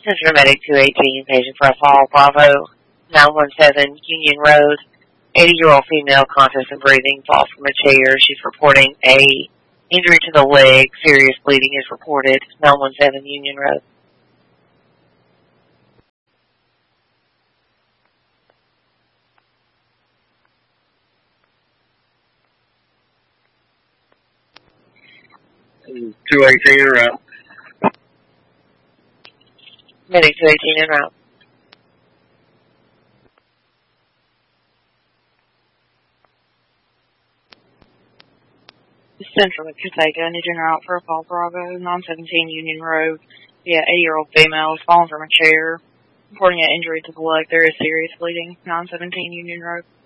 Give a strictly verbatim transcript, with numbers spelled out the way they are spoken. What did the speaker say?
Central Medic two eighteen, patient for a fall, Bravo, nine one seven, Union Road. eighty-year-old female, conscious and breathing, fall from a chair. She's reporting a injury to the leg. Serious bleeding is reported. nine one seven, Union Road. two eighteen en route. Medic two eighteen en route. Central Cataica, need en route for a fall, Bravo, nine seventeen Union Road. Yeah, eighty-year-old female is falling from a chair. Reporting an injury to the leg. There is serious bleeding. nine seventeen Union Road.